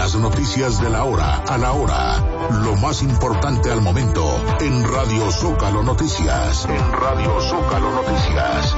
Las noticias de la hora, a la hora. Lo más importante al momento en Radio Zócalo Noticias. En Radio Zócalo Noticias.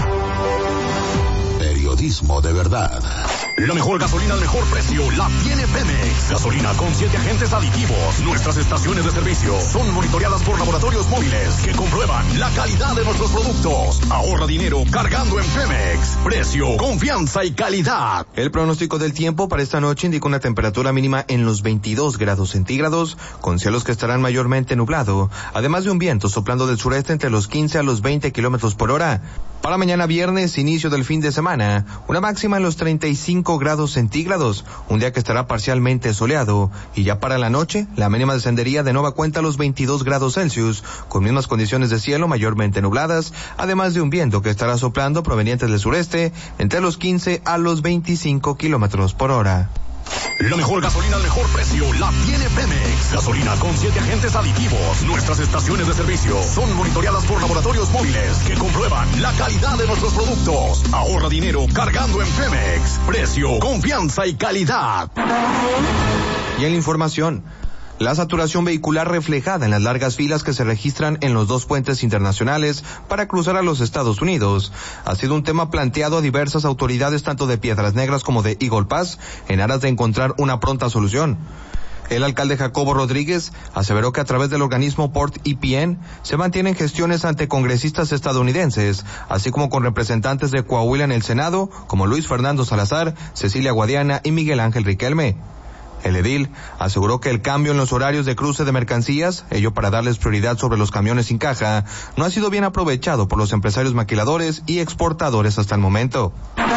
Periodismo de verdad. La mejor gasolina al mejor precio la tiene Pemex. Gasolina con 7 agentes aditivos. Nuestras estaciones de servicio son monitoreadas por laboratorios móviles que comprueban la calidad de nuestros productos. Ahorra dinero cargando en Pemex. Precio, confianza y calidad. El pronóstico del tiempo para esta noche indica una temperatura mínima en los 22 grados centígrados, con cielos que estarán mayormente nublado, además de un viento soplando del sureste entre los 15 a los 20 kilómetros por hora. Para mañana viernes, inicio del fin de semana, una máxima en los 35 grados centígrados, un día que estará parcialmente soleado, y ya para la noche, la mínima descendería de nueva cuenta a los 22 grados Celsius, con mismas condiciones de cielo mayormente nubladas, además de un viento que estará soplando proveniente del sureste entre los 15 a los 25 kilómetros por hora. La mejor gasolina al mejor precio la tiene Pemex. Gasolina con 7 agentes aditivos. Nuestras estaciones de servicio son monitoreadas por laboratorios móviles que comprueban la calidad de nuestros productos. Ahorra dinero cargando en Pemex. Precio, confianza y calidad. Y en la información, la saturación vehicular reflejada en las largas filas que se registran en los 2 puentes internacionales para cruzar a los Estados Unidos ha sido un tema planteado a diversas autoridades tanto de Piedras Negras como de Eagle Pass en aras de encontrar una pronta solución. El alcalde Jacobo Rodríguez aseveró que a través del organismo Port EPN se mantienen gestiones ante congresistas estadounidenses, así como con representantes de Coahuila en el Senado, como Luis Fernando Salazar, Cecilia Guadiana y Miguel Ángel Riquelme. El edil aseguró que el cambio en los horarios de cruce de mercancías, ello para darles prioridad sobre los camiones sin caja, no ha sido bien aprovechado por los empresarios maquiladores y exportadores hasta el momento.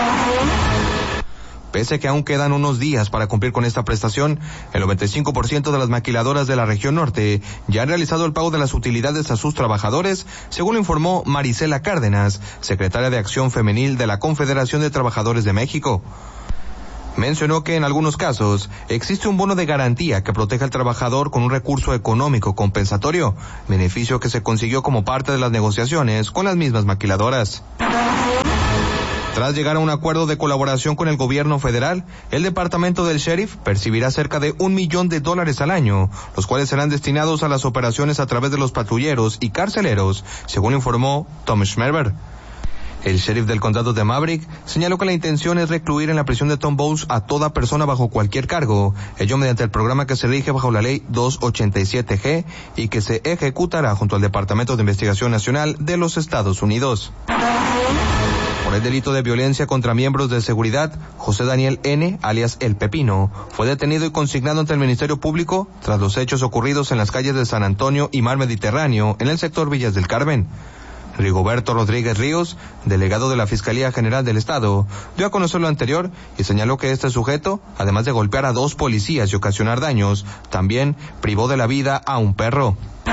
Pese a que aún quedan unos días para cumplir con esta prestación, el 95% de las maquiladoras de la región norte ya han realizado el pago de las utilidades a sus trabajadores, según lo informó Marisela Cárdenas, secretaria de Acción Femenil de la Confederación de Trabajadores de México. Mencionó que en algunos casos existe un bono de garantía que protege al trabajador con un recurso económico compensatorio, beneficio que se consiguió como parte de las negociaciones con las mismas maquiladoras. Tras llegar a un acuerdo de colaboración con el gobierno federal, el departamento del sheriff percibirá cerca de $1 millón al año, los cuales serán destinados a las operaciones a través de los patrulleros y carceleros, según informó Tom Schmerber. El sheriff del condado de Maverick señaló que la intención es recluir en la prisión de Tom Bowles a toda persona bajo cualquier cargo, ello mediante el programa que se rige bajo la ley 287G y que se ejecutará junto al Departamento de Investigación Nacional de los Estados Unidos. Por el delito de violencia contra miembros de seguridad, José Daniel N., alias El Pepino, fue detenido y consignado ante el Ministerio Público tras los hechos ocurridos en las calles de San Antonio y Mar Mediterráneo, en el sector Villas del Carmen. Rigoberto Rodríguez Ríos, delegado de la Fiscalía General del Estado, dio a conocer lo anterior y señaló que este sujeto, además de golpear a 2 policías y ocasionar daños, también privó de la vida a un perro.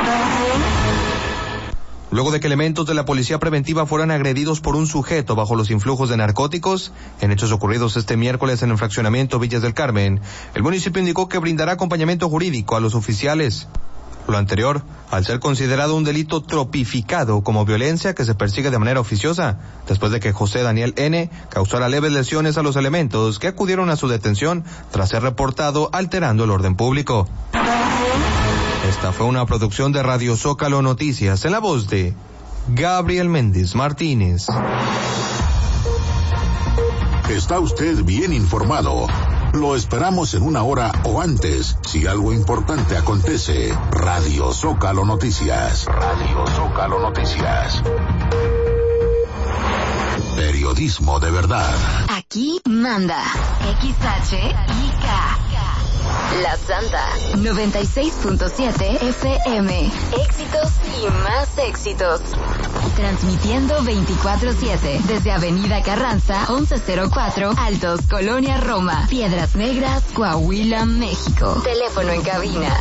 Luego de que elementos de la policía preventiva fueran agredidos por un sujeto bajo los influjos de narcóticos, en hechos ocurridos este miércoles en el fraccionamiento Villas del Carmen, el municipio indicó que brindará acompañamiento jurídico a los oficiales. Lo anterior, al ser considerado un delito tropificado como violencia que se persigue de manera oficiosa, después de que José Daniel N. causara leves lesiones a los elementos que acudieron a su detención tras ser reportado alterando el orden público. Esta fue una producción de Radio Zócalo Noticias en la voz de Gabriel Méndez Martínez. Está usted bien informado. Lo esperamos en 1 hora o antes, si algo importante acontece. Radio Zócalo Noticias. Radio Zócalo Noticias. Periodismo de verdad. Aquí manda XHIK. La Santa 96.7 FM. Éxitos y más éxitos. Transmitiendo 24/7 desde Avenida Carranza 1104 Altos, Colonia Roma, Piedras Negras, Coahuila, México. Teléfono en cabina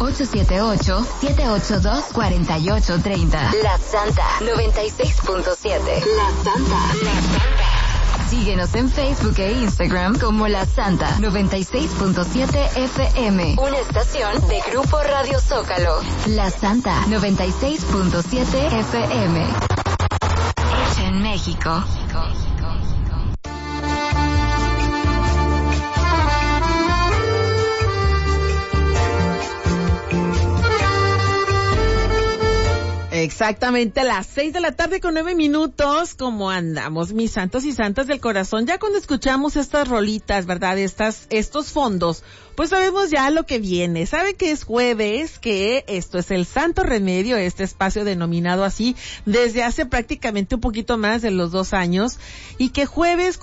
878-782-4830. La Santa 96.7. La Santa. Síguenos en Facebook e Instagram como La Santa 96.7 FM. Una estación de Grupo Radio Zócalo. La Santa 96.7 FM. Hecha en México. Exactamente, las 6:09 p.m. ¿Cómo andamos, mis santos y santas del corazón? Ya cuando escuchamos estas rolitas, ¿verdad? Estos fondos, pues sabemos ya lo que viene. Sabe que es jueves, que esto es el Santo Remedio, este espacio denominado así desde hace prácticamente un poquito más de los 2 años, y que jueves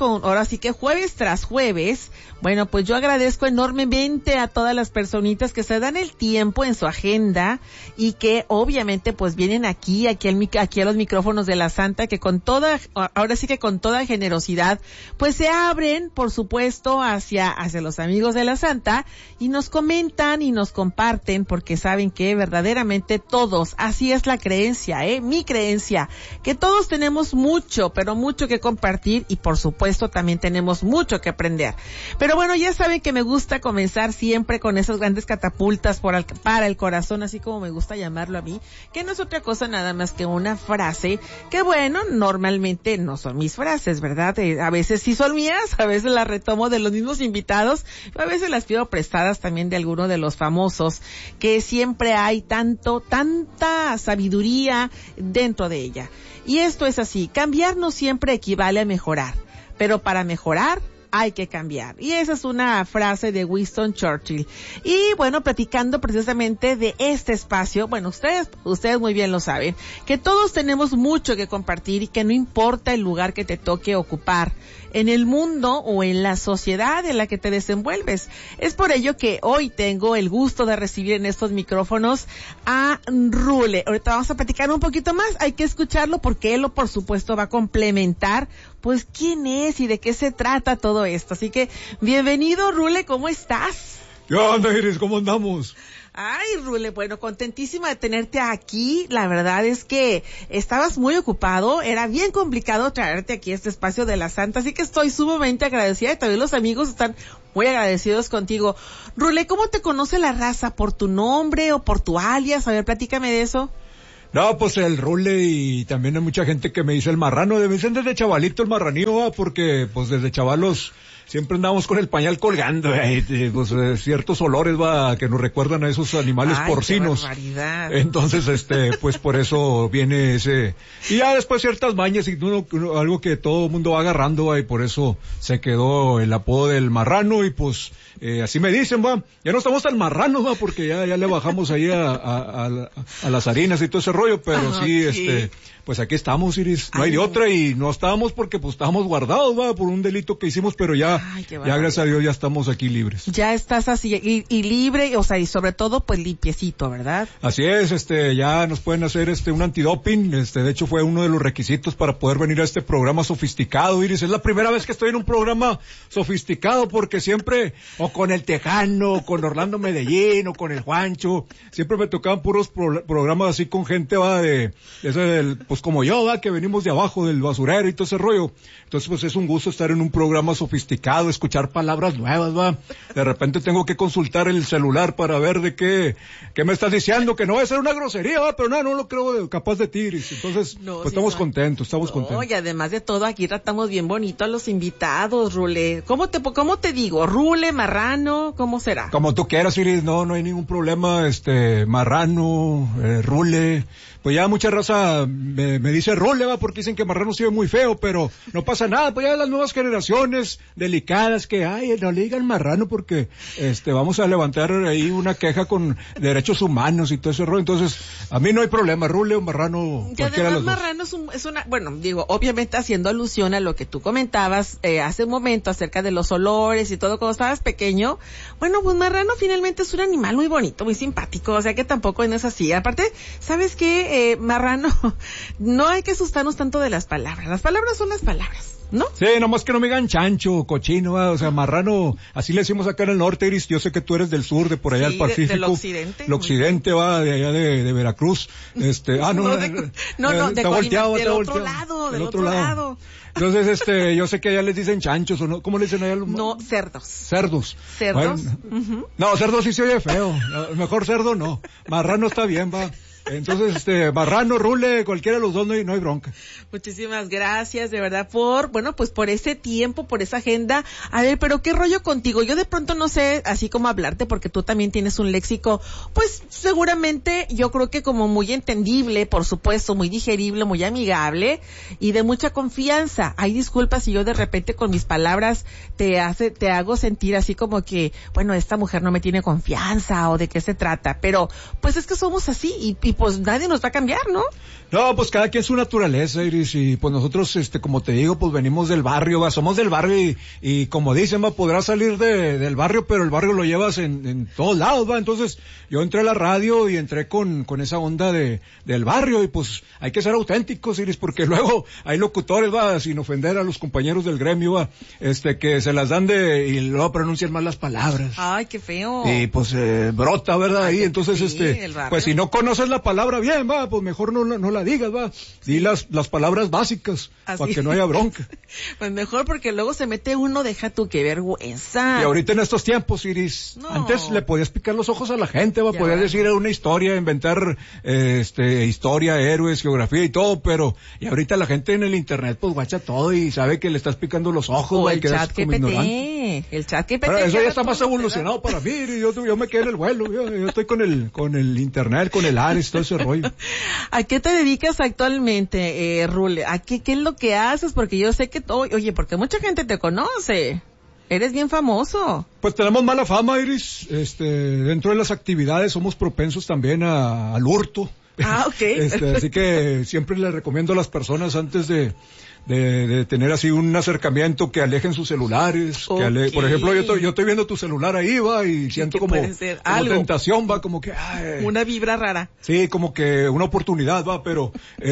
tras jueves, bueno, pues yo agradezco enormemente a todas las personitas que se dan el tiempo en su agenda y que obviamente pues vienen aquí a los micrófonos de la Santa, que ahora sí que con toda generosidad pues se abren, por supuesto, hacia los amigos de la Santa, y nos comentan y nos comparten, porque saben que verdaderamente todos, así es la creencia, mi creencia, que todos tenemos mucho, pero mucho que compartir, y por supuesto también tenemos mucho que aprender. Pero bueno, ya saben que me gusta comenzar siempre con esas grandes catapultas para el corazón, así como me gusta llamarlo a mí, que no es otra cosa nada más que una frase, que bueno, normalmente no son mis frases, ¿verdad? A veces sí son mías, a veces las retomo de los mismos invitados, a veces las pido prestadas también de alguno de los famosos, que siempre hay tanta sabiduría dentro de ella. Y esto es así, cambiar no siempre equivale a mejorar, pero para mejorar hay que cambiar. Y esa es una frase de Winston Churchill. Y bueno, platicando precisamente de este espacio, bueno, ustedes muy bien lo saben, que todos tenemos mucho que compartir y que no importa el lugar que te toque ocupar en el mundo o en la sociedad en la que te desenvuelves. Es por ello que hoy tengo el gusto de recibir en estos micrófonos a Rule. Ahorita vamos a platicar un poquito más, hay que escucharlo porque él, por supuesto, va a complementar pues quién es y de qué se trata todo esto. Así que, bienvenido, Rule, ¿cómo estás? ¿Qué onda, Iris? ¿Cómo andamos? Ay, Rule, bueno, contentísima de tenerte aquí. La verdad es que estabas muy ocupado, era bien complicado traerte aquí a este espacio de la Santa, así que estoy sumamente agradecida y también los amigos están muy agradecidos contigo. Rule, ¿cómo te conoce la raza? ¿Por tu nombre o por tu alias? A ver, platícame de eso. No, pues el Rule, y también hay mucha gente que me dice el marrano. Me dicen desde chavalito el marranillo, porque pues desde chavalos siempre andamos con el pañal colgando, pues ciertos olores que nos recuerdan a esos animales porcinos. Qué barbaridad. Entonces, pues por eso viene ese, y ya después ciertas mañas y algo que todo el mundo va agarrando, y por eso se quedó el apodo del marrano, y pues así me dicen, ya no estamos tan marranos, porque ya le bajamos ahí a las harinas y todo ese rollo, pero sí, pues aquí estamos, Iris, no hay de otra, y no estábamos porque pues estábamos guardados, por un delito que hicimos, pero ya gracias a Dios ya estamos aquí libres. Ya estás así, y libre, o sea, y sobre todo pues limpiecito, ¿verdad? Así es, ya nos pueden hacer un antidoping, de hecho fue uno de los requisitos para poder venir a este programa sofisticado, Iris. Es la primera vez que estoy en un programa sofisticado, porque siempre, o con el Tejano, o con Orlando Medellín, o con el Juancho, siempre me tocaban puros programas así con gente, pues como yo, que venimos de abajo del basurero y todo ese rollo. Entonces pues es un gusto estar en un programa sofisticado, escuchar palabras nuevas, De repente tengo que consultar el celular para ver de qué me estás diciendo, que no va a ser una grosería, pero no lo creo capaz de ti. Entonces, pues estamos contentos. Y además de todo, aquí tratamos bien bonito a los invitados, Rule. ¿Cómo te digo? ¿Rule, marrano? ¿Cómo será? Como tú quieras, Iris, no hay ningún problema, marrano, Rule. Pues ya mucha raza me dice Rule, porque dicen que marrano se ve muy feo, pero no pasa nada, pues ya las nuevas generaciones delicadas que, no le digan marrano porque, vamos a levantar ahí una queja con derechos humanos y todo ese rollo. Entonces, a mí no hay problema, Rule o marrano, cualquiera de los dos. Marrano es una, bueno, digo, obviamente haciendo alusión a lo que tú comentabas, hace un momento acerca de los olores y todo cuando estabas pequeño. Bueno, pues marrano finalmente es un animal muy bonito, muy simpático, o sea que tampoco no es así. Aparte, ¿sabes qué? Marrano, no hay que asustarnos tanto de las palabras son las palabras, ¿no? Sí, nomás que no me digan chancho, cochino, o sea, marrano, así le decimos acá en el norte, Iris. Yo sé que tú eres del sur, de por allá del Pacífico. Del occidente. El occidente, de allá de Veracruz. del otro lado. Entonces, yo sé que allá les dicen chanchos, ¿o no? ¿Cómo le dicen allá? No, cerdos. Cerdos. Cerdos. Bueno, no, cerdo sí se oye feo. Mejor cerdo no. Marrano está bien, Entonces, Marrano, Rule, cualquiera de los dos, no hay bronca. Muchísimas gracias, de verdad, por ese tiempo, por esa agenda. A ver, pero ¿qué rollo contigo? Yo de pronto no sé así como hablarte, porque tú también tienes un léxico, pues seguramente yo creo que como muy entendible, por supuesto, muy digerible, muy amigable y de mucha confianza. Ay, disculpa si yo de repente con mis palabras te hago sentir así como que, bueno, esta mujer no me tiene confianza o de qué se trata, pero pues es que somos así y pues nadie nos va a cambiar, ¿no? No, pues cada quien su naturaleza, Iris, y pues nosotros, como te digo, pues venimos del barrio, va, somos del barrio y como dicen, va, podrás salir del barrio, pero el barrio lo llevas en todos lados, va, entonces yo entré a la radio y entré con esa onda del barrio y pues hay que ser auténticos, Iris, porque luego hay locutores, va, sin ofender a los compañeros del gremio, va, que se las dan y luego pronuncian mal las palabras. Ay, qué feo. Y pues brota, ¿verdad? Ahí, entonces, sí, pues si no conoces la palabra bien, va, pues mejor no la digas, va. Di las palabras básicas para que no haya bronca. Pues mejor porque luego se mete uno, deja tú, qué vergüenza. Y ahorita en estos tiempos, Iris, antes le podías picar los ojos a la gente, va, podías decir una historia, inventar historia, héroes, geografía y todo, pero y ahorita la gente en el internet pues guacha todo y sabe que le estás picando los ojos, o va, el y quedas chat como ignorante. El chat GPT. Pero eso ya está más evolucionado para mí, Iris, yo me quedé en el vuelo, yo estoy con el internet, con el Ares, todo ese rollo. ¿A qué te dedicas actualmente, Rule? ¿A qué es lo que haces? Porque yo sé que oye, porque mucha gente te conoce. Eres bien famoso. Pues tenemos mala fama, Iris. Dentro de las actividades somos propensos también al hurto. Ah, ok. Así que siempre le recomiendo a las personas antes de tener así un acercamiento que alejen sus celulares, Okay. Por ejemplo, yo estoy viendo tu celular ahí, va, y siento como tentación, va, como que una vibra rara. Sí, como que una oportunidad, va, pero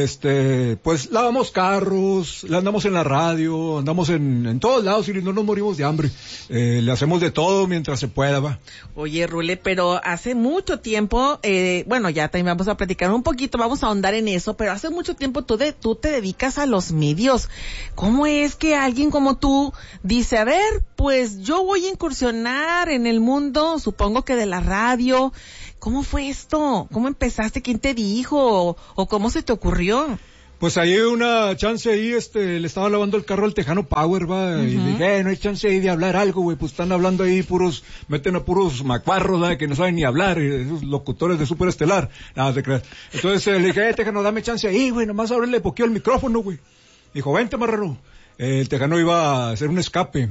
pues lavamos carros, andamos en la radio, andamos en todos lados y no nos morimos de hambre. Le hacemos de todo mientras se pueda, va. Oye, Rule, pero hace mucho tiempo, bueno, ya también vamos a platicar un poquito, vamos a ahondar en eso, pero hace mucho tiempo tú te dedicas a los medios. ¿Cómo es que alguien como tú dice, a ver, pues yo voy a incursionar en el mundo, supongo que de la radio? ¿Cómo fue esto? ¿Cómo empezaste? ¿Quién te dijo? ¿O cómo se te ocurrió? Pues ahí una chance ahí, le estaba lavando el carro al Tejano Power, va, y le dije, no hay chance ahí de hablar algo, güey, pues están hablando ahí meten a puros macuarros, ¿verdad? Que no saben ni hablar, esos locutores de Superestelar, nada se crean. Entonces le dije, Tejano, dame chance ahí, güey, nomás ábrele poquito el micrófono, güey. Dijo, vente, marrano. El Tejano iba a hacer un escape.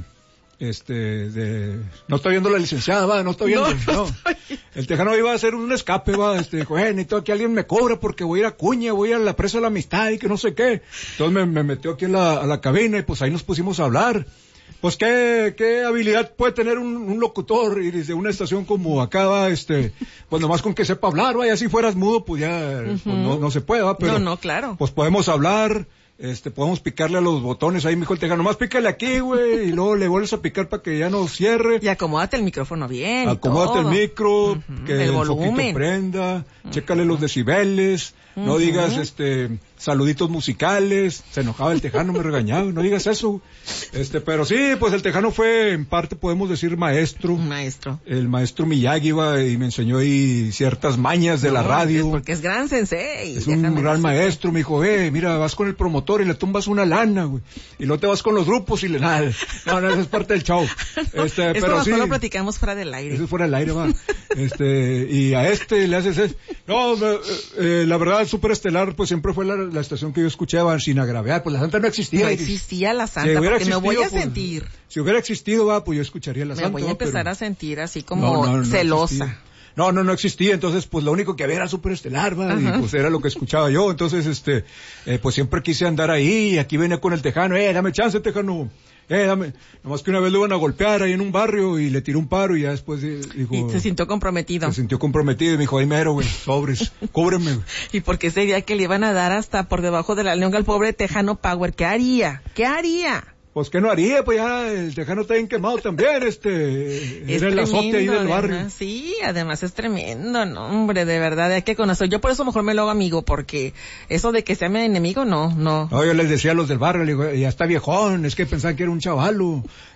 No está viendo la licenciada, va, no está viendo, no. El Tejano iba a hacer un escape, va, dijo, necesito que alguien me cobra porque voy a ir a Cuña, voy a la presa de la Amistad y que no sé qué. Entonces me metió aquí a la cabina y pues ahí nos pusimos a hablar. Pues qué habilidad puede tener un locutor y desde una estación como acá, va, pues nomás con que sepa hablar, va, y así fueras mudo, pues ya, pues no se puede, va, pero. No, claro. Pues podemos hablar. Podemos picarle a los botones, ahí me dijo el Tejano, nomás pícale aquí, güey, y luego le vuelves a picar para que ya no cierre. Y acomódate el micrófono bien. Acomódate el micro, que el volumen foquito prenda, chécale los decibeles, no digas, saluditos musicales, se enojaba el Tejano, me regañaba, no digas eso. Pero sí, pues el Tejano fue, en parte podemos decir maestro. El maestro Miyagi iba y me enseñó ahí ciertas mañas de la radio. Porque es gran sensei. Es un gran maestro, me dijo, mira, vas con el promotor y le tumbas una lana, güey. Y luego te vas con los grupos y nada. No, eso es parte del show. Pero sí. Lo platicamos fuera del aire. Eso es fuera del aire, va. Y a le haces eso. No, la verdad, Superestelar, pues siempre fue la estación que yo escuchaba sin agraviar. Pues la Santa no existía. No existía la Santa, porque me voy a sentir. Si hubiera existido, va, pues yo escucharía la Santa. Me voy a empezar a sentir así como celosa. No existía, entonces pues lo único que había era Superestelar, va, y pues era lo que escuchaba yo, entonces pues siempre quise andar ahí, y aquí venía con el Tejano, dame chance, Tejano, nomás que una vez lo iban a golpear ahí en un barrio y le tiró un paro y ya después dijo. Y se sintió comprometido. Se sintió comprometido y me dijo, ahí mero, güey, sobres, cúbreme, güey. ¿Y por qué ese día que le iban a dar hasta por debajo de la leonga al pobre Tejano Power? ¿Qué haría? Pues ¿qué no haría? Pues ya el Tejano está bien quemado también, era el azote ahí del barrio. Además, sí, además es tremendo, no, hombre, de verdad, hay que conocer. Yo por eso mejor me lo hago amigo, porque eso de que sea mi enemigo, no. No, yo les decía a los del barrio, le digo, ya está viejón, es que pensaban que era un chavalo,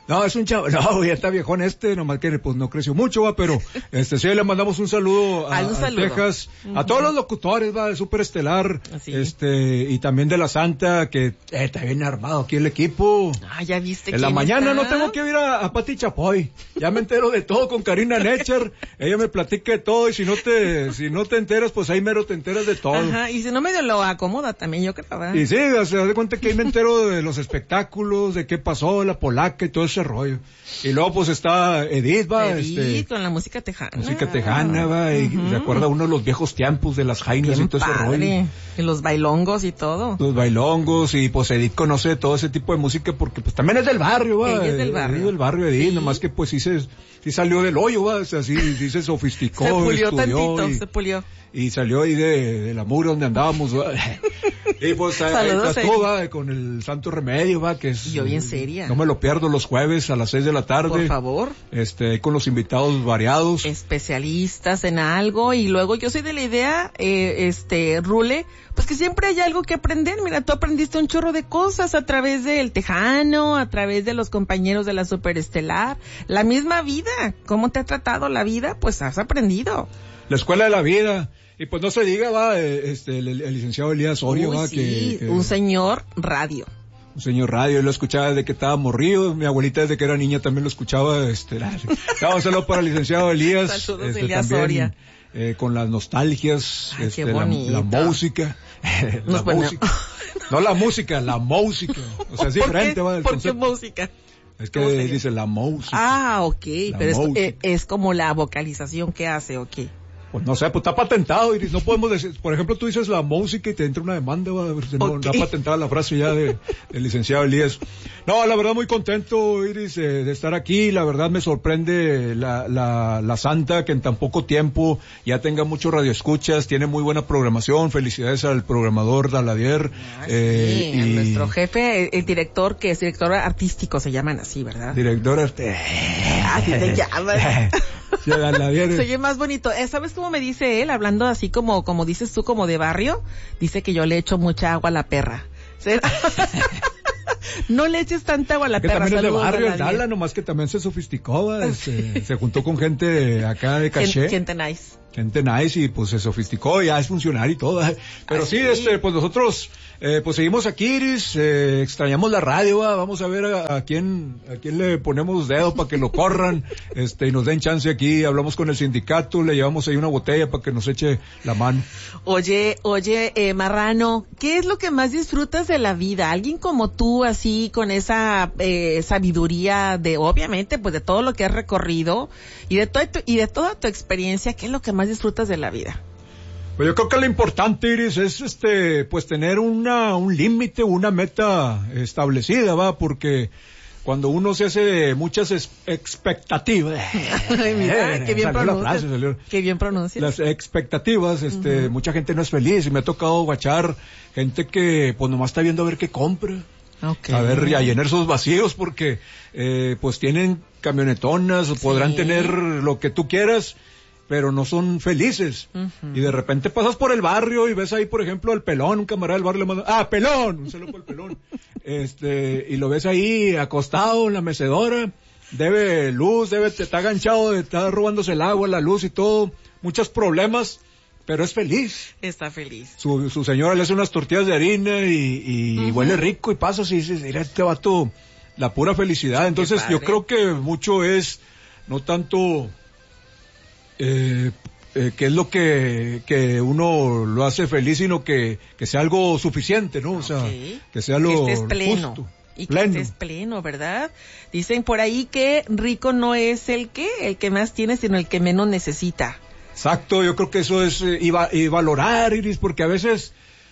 No, es un chavo, no, ya está viejón nomás que pues no creció mucho, va, pero sí le mandamos un saludo a Texas, a todos los locutores, va, de Superestelar, y también de La Santa, que está bien armado aquí el equipo. Ah, ya viste. En la mañana no tengo que ir a Pati Chapoy, ya me entero de todo con Karina Necher, ella me platica de todo, y si no te enteras, pues ahí mero te enteras de todo. Ajá, y si no medio lo acomoda también, yo creo, ¿verdad? Y sí, se da cuenta que ahí me entero de los espectáculos, de qué pasó, la polaca y todo ese rollo. Y luego pues está Edith, va. Edith, con la música tejana. Música tejana, va, y se acuerda uno de los viejos tiempos de las jainas y todo ese rollo. Y los bailongos y todo. Los bailongos, y pues Edith conoce todo ese tipo de música porque pues también es del barrio, va. Ella es del barrio. Es del barrio Edith, nomás que pues sí salió del hoyo, va, o sea, sí se sofisticó, se pulió estudió tantito, se pulió. Y salió ahí de la mura donde andábamos, ¿va? Y pues trató, va, con el Santo Remedio, va, que es... Yo bien seria. No me lo pierdo los jueves a las 6 de la tarde. Por favor. Con los invitados variados. Especialistas en algo, y luego yo soy de la idea, Rule, pues que siempre hay algo que aprender. Mira, tú aprendiste un chorro de cosas a través del Tejano, a través de los compañeros de la Superestelar, la misma vida. ¿Cómo te ha tratado la vida? Pues has aprendido. La escuela de la vida. Y pues no se diga, va, el licenciado Elías Orio, va, sí, que un señor radio. Un señor radio, yo lo escuchaba desde que estaba morrido, mi abuelita desde que era niña también lo escuchaba, un saludo para el licenciado Elías. Saludos, Elías también, Oria. Con las nostalgias, ay, qué bonito. la música, no la música, la música, o sea, es diferente, va, el ¿por concepto. qué música? Es que dice la música. Ah, ok, pero es como la vocalización que hace, ok. Pues no sé, pues está patentado, Iris, no podemos decir, por ejemplo, tú dices la música y te entra una demanda, no está patentada la frase ya del licenciado Elías. No, la verdad muy contento, Iris, de estar aquí, la verdad me sorprende la Santa, que en tan poco tiempo ya tenga muchos radioescuchas, tiene muy buena programación, felicidades al programador Daladier. Nuestro jefe, el director, que es director artístico, se llaman así, ¿verdad? Director artístico. Así te llaman. Se oye más bonito. ¿Sabes cómo me dice él? Hablando así como dices tú, como de barrio. Dice que yo le echo mucha agua a la perra. No le eches tanta agua a la perra. También es de barrio, el Dala, nomás que también se sofisticó, se juntó con gente acá de caché. Gente nice. Gente nice y pues se sofisticó, ya es funcionario y todo. Pero sí, pues nosotros pues seguimos aquí, Iris, extrañamos la radio, vamos a ver a quién le ponemos dedo para que lo corran, y nos den chance aquí, hablamos con el sindicato, le llevamos ahí una botella para que nos eche la mano. Oye, Marrano, ¿qué es lo que más disfrutas de la vida? Alguien como tú, así, con esa sabiduría de, obviamente, pues de todo lo que has recorrido y de toda tu experiencia, ¿qué es lo que más disfrutas de la vida? Pues yo creo que lo importante, Iris, es pues tener un límite, una meta establecida, va, porque cuando uno se hace de muchas expectativas. Ay, mira, qué bien pronuncias. Qué bien pronuncias. Las expectativas, mucha gente no es feliz, y me ha tocado guachar gente que pues nomás está viendo a ver qué compra. Okay. A ver, y a llenar sus vacíos, porque pues tienen camionetonas, sí, podrán tener lo que tú quieras, pero no son felices. Y de repente pasas por el barrio y ves ahí, por ejemplo, al Pelón, un camarada del barrio le manda, Pelón, un saludo por el Pelón. Y lo ves ahí acostado en la mecedora, debe luz, está aganchado, está robándose el agua, la luz y todo, muchos problemas, pero es feliz. Está feliz. Su señora le hace unas tortillas de harina y huele rico, y pasas y dices, mira, este vato, la pura felicidad. Entonces yo creo que mucho es, no tanto qué es lo que uno lo hace feliz, sino que sea algo suficiente, ¿no? O sea, que sea lo que estés pleno. Justo. Y que estés pleno, ¿verdad? Dicen por ahí que rico no es el que más tiene, sino el que menos necesita. Exacto, yo creo que eso es y valorar, Iris, porque a veces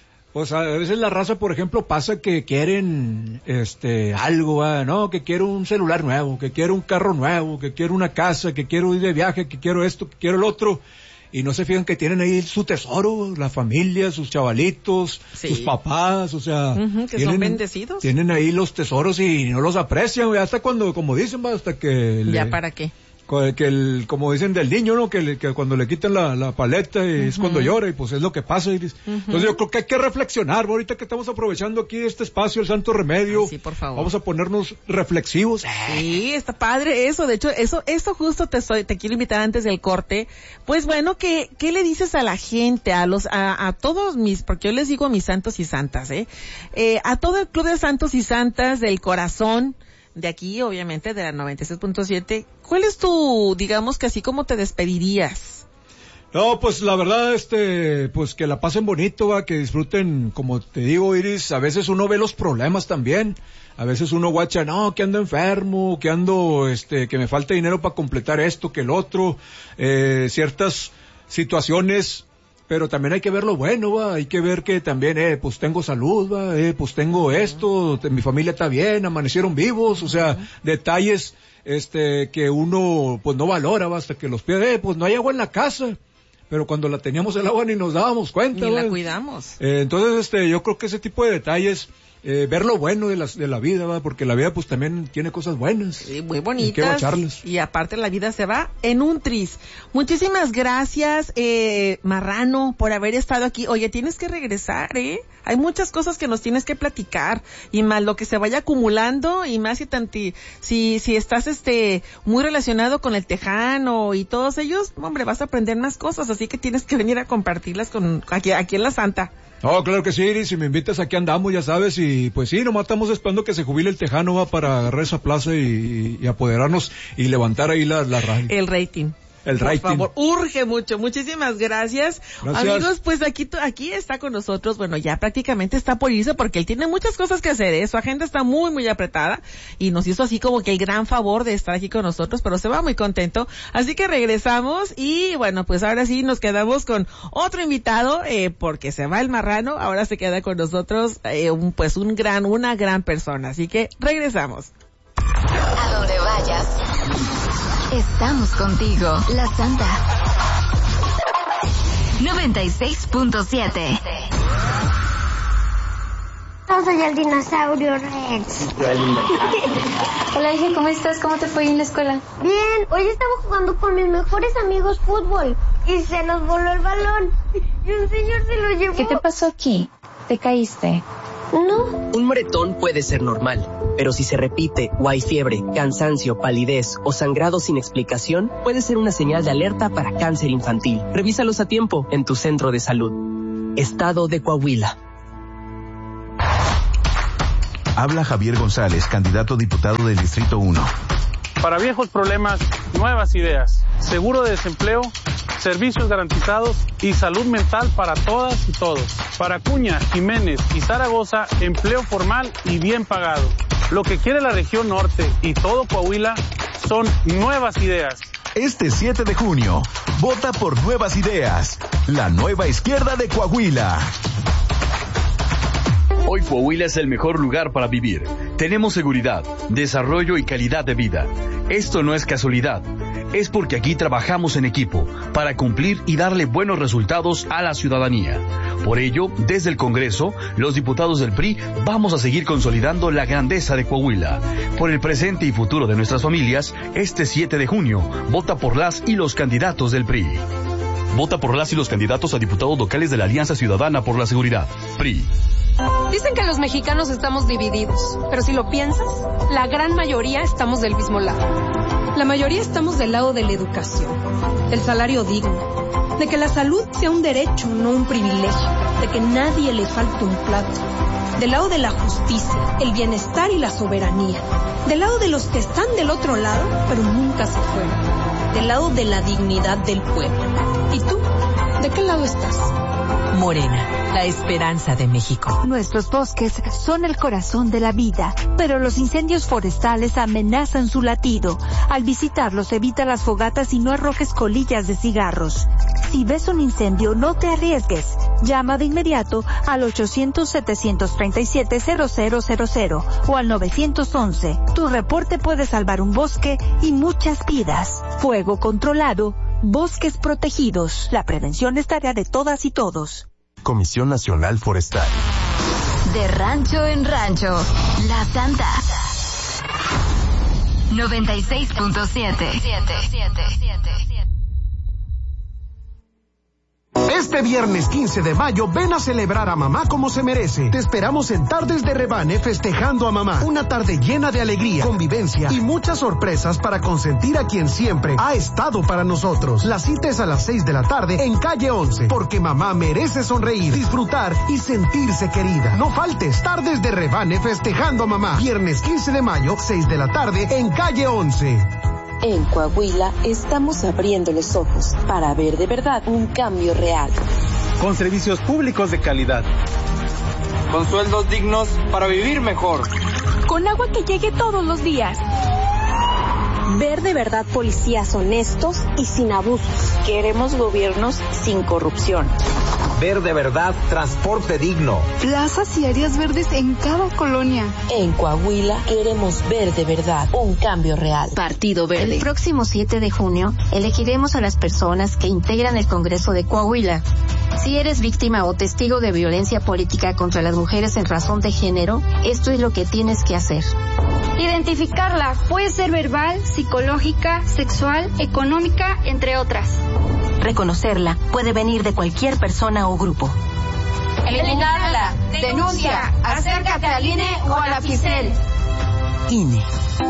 la raza, por ejemplo, pasa que quieren algo, ¿no? Que quiero un celular nuevo, que quiero un carro nuevo, que quiero una casa, que quiero ir de viaje, que quiero esto, que quiero el otro, y no se fijan que tienen ahí su tesoro, la familia, sus chavalitos, sí, sus papás, o sea, que son bendecidos. Tienen ahí los tesoros y no los aprecian, hasta cuando, como dicen, hasta que ¿ya para qué? como dicen del niño, ¿no? Que cuando le quitan la paleta es cuando llora, y pues es lo que pasa, Iris. Entonces yo creo que hay que reflexionar, ahorita que estamos aprovechando aquí este espacio, el Santo Remedio. Sí, por favor. Vamos a ponernos reflexivos. Sí, está padre eso. De hecho, eso justo te quiero invitar antes del corte. Pues bueno, ¿qué le dices a la gente, a todos porque yo les digo a mis santos y santas, a todo el club de santos y santas del corazón, de aquí, obviamente, de la 96.7, ¿cuál es digamos que así como te despedirías? No, pues la verdad, pues que la pasen bonito, que disfruten, como te digo, Iris, a veces uno ve los problemas también, a veces uno guacha, no, que ando enfermo, que ando, que me falta dinero para completar esto, que el otro, ciertas situaciones. Pero también hay que ver lo bueno, hay que ver que también, pues tengo salud, pues tengo esto, mi familia está bien, amanecieron vivos, o sea, detalles, que uno, pues no valora, hasta que los pierde, pues no hay agua en la casa, pero cuando la teníamos el agua ni nos dábamos cuenta. Ni la cuidamos. Entonces, yo creo que ese tipo de detalles, ver lo bueno de la vida, porque la vida pues también tiene cosas buenas. Sí, muy bonitas. Hay que bacharlas. Y aparte la vida se va en un tris. Muchísimas gracias, Marrano, por haber estado aquí. Oye, tienes que regresar, Hay muchas cosas que nos tienes que platicar, y más lo que se vaya acumulando, y más si estás muy relacionado con el tejano y todos ellos, hombre, vas a aprender más cosas, así que tienes que venir a compartirlas aquí en La Santa. Oh, claro que sí, Iris, si me invitas aquí andamos, ya sabes, y pues sí, nomás estamos esperando que se jubile el tejano, para agarrar esa plaza y apoderarnos y levantar ahí la radio. El rating. El rating. Por favor, urge mucho. Muchísimas gracias. Amigos, pues aquí está con nosotros. Bueno, ya prácticamente está por irse porque él tiene muchas cosas que hacer, Su agenda está muy, muy apretada y nos hizo así como que el gran favor de estar aquí con nosotros, pero se va muy contento. Así que regresamos y bueno, pues ahora sí nos quedamos con otro invitado, porque se va el Marrano, ahora se queda con nosotros, una gran persona. Así que regresamos. A donde vayas. Estamos contigo, La Santa 96.7. Soy el dinosaurio Rex. Hola, hija, ¿cómo estás? ¿Cómo te fue en la escuela? Bien, hoy estaba jugando con mis mejores amigos fútbol y se nos voló el balón y un señor se lo llevó. ¿Qué te pasó aquí? ¿Te caíste? No. Un moretón puede ser normal, pero si se repite o hay fiebre, cansancio, palidez o sangrado sin explicación, puede ser una señal de alerta para cáncer infantil. Revísalos a tiempo en tu centro de salud. Estado de Coahuila. Habla Javier González, candidato a diputado del Distrito 1. Para viejos problemas, nuevas ideas. Seguro de desempleo, servicios garantizados y salud mental para todas y todos. Para Acuña, Jiménez y Zaragoza, empleo formal y bien pagado. Lo que quiere la región norte y todo Coahuila son nuevas ideas. Este 7 de junio, vota por Nuevas Ideas, la nueva izquierda de Coahuila. Hoy Coahuila es el mejor lugar para vivir. Tenemos seguridad, desarrollo y calidad de vida. Esto no es casualidad. Es porque aquí trabajamos en equipo para cumplir y darle buenos resultados a la ciudadanía. Por ello, desde el Congreso, los diputados del PRI vamos a seguir consolidando la grandeza de Coahuila. Por el presente y futuro de nuestras familias, este 7 de junio, vota por las y los candidatos del PRI. Vota por las y los candidatos a diputados locales de la Alianza Ciudadana por la Seguridad, PRI. Dicen que los mexicanos estamos divididos, pero si lo piensas, la gran mayoría estamos del mismo lado. La mayoría estamos del lado de la educación, del salario digno, de que la salud sea un derecho, no un privilegio, de que nadie le falte un plato, del lado de la justicia, el bienestar y la soberanía, del lado de los que están del otro lado, pero nunca se fueron, del lado de la dignidad del pueblo. ¿Y tú? ¿De qué lado estás? Morena, la esperanza de México. Nuestros bosques son el corazón de la vida, pero los incendios forestales amenazan su latido. Al visitarlos, evita las fogatas y no arrojes colillas de cigarros. Si ves un incendio, no te arriesgues. Llama de inmediato al 800-737-0000 o al 911. Tu reporte puede salvar un bosque y muchas vidas. Fuego controlado. Bosques protegidos. La prevención es tarea de todas y todos. Comisión Nacional Forestal. De rancho en rancho, La Santa 96.7. Este viernes 15 de mayo ven a celebrar a mamá como se merece. Te esperamos en Tardes de Rebane festejando a mamá. Una tarde llena de alegría, convivencia y muchas sorpresas para consentir a quien siempre ha estado para nosotros. La cita es a las 6 de la tarde en calle 11, porque mamá merece sonreír, disfrutar y sentirse querida. No faltes, Tardes de Rebane festejando a mamá. Viernes 15 de mayo, 6 de la tarde en calle 11. En Coahuila estamos abriendo los ojos para ver de verdad un cambio real. Con servicios públicos de calidad. Con sueldos dignos para vivir mejor. Con agua que llegue todos los días. Ver de verdad policías honestos y sin abusos. Queremos gobiernos sin corrupción. Ver de verdad transporte digno. Plazas y áreas verdes en cada colonia. En Coahuila queremos ver de verdad un cambio real. Partido Verde. El próximo 7 de junio elegiremos a las personas que integran el Congreso de Coahuila. Si eres víctima o testigo de violencia política contra las mujeres en razón de género, esto es lo que tienes que hacer. Identificarla puede ser verbal, psicológica, sexual, económica, entre otras. Reconocerla puede venir de cualquier persona o grupo. Eliminarla, denuncia, acércate al INE o a la FICEL. INE.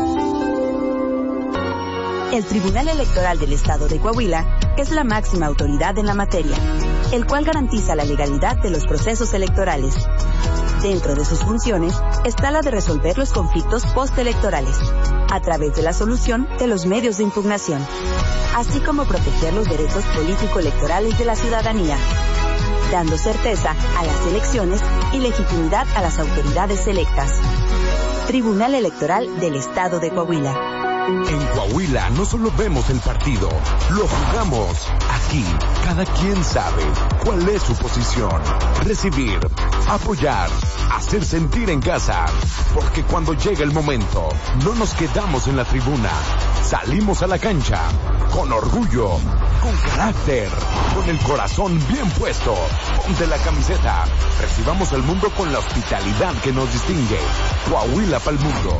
El Tribunal Electoral del Estado de Coahuila es la máxima autoridad en la materia, el cual garantiza la legalidad de los procesos electorales. Dentro de sus funciones está la de resolver los conflictos postelectorales, a través de la solución de los medios de impugnación, así como proteger los derechos político-electorales de la ciudadanía, dando certeza a las elecciones y legitimidad a las autoridades electas. Tribunal Electoral del Estado de Coahuila. En Coahuila no solo vemos el partido, lo jugamos. Aquí, cada quien sabe cuál es su posición. Recibir, apoyar, hacer sentir en casa. Porque cuando llega el momento, no nos quedamos en la tribuna. Salimos a la cancha, con orgullo, con carácter, con el corazón bien puesto. Ponte la camiseta. Recibamos al mundo con la hospitalidad que nos distingue. Coahuila pa'l mundo.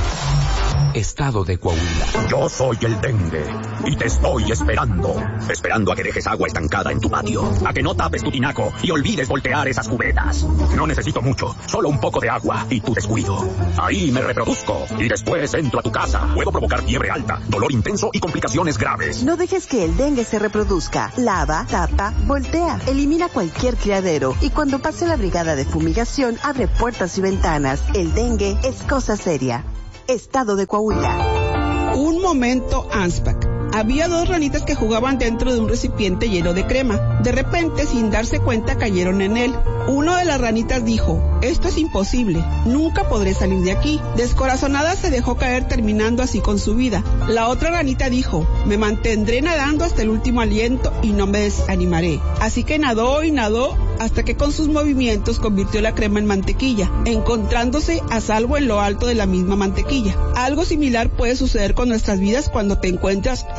Estado de Coahuila. Yo soy el dengue y te estoy esperando a que dejes agua estancada en tu patio, a que no tapes tu tinaco y olvides voltear esas cubetas. No necesito mucho, solo un poco de agua y tu descuido. Ahí me reproduzco y después entro a tu casa. Puedo provocar fiebre alta, dolor intenso y complicaciones graves. No dejes que el dengue se reproduzca. Lava, tapa, voltea. Elimina cualquier criadero y cuando pase la brigada de fumigación, abre puertas y ventanas. El dengue es cosa seria. Estado de Coahuila. Un momento ANSPAC. Había dos ranitas que jugaban dentro de un recipiente lleno de crema. De repente, sin darse cuenta, cayeron en él. Una de las ranitas dijo: esto es imposible, nunca podré salir de aquí. Descorazonada se dejó caer, terminando así con su vida. La otra ranita dijo: me mantendré nadando hasta el último aliento y no me desanimaré. Así que nadó y nadó hasta que con sus movimientos convirtió la crema en mantequilla, encontrándose a salvo en lo alto de la misma mantequilla. Algo similar puede suceder con nuestras vidas cuando te encuentras